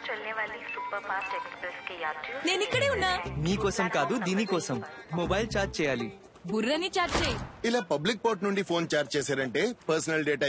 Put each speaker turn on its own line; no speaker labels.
నేను ఇక్కడే ఉన్నా.
నీకోసం కాదు దీనికోసం మొబైల్ ఛార్జ్ చేయాలి.
బుర్రని చాట్ చేయి.
ఇలా పబ్లిక్ పోర్ట్ నుండి ఫోన్ చార్జ్ చేశారంటే పర్సనల్ డేటా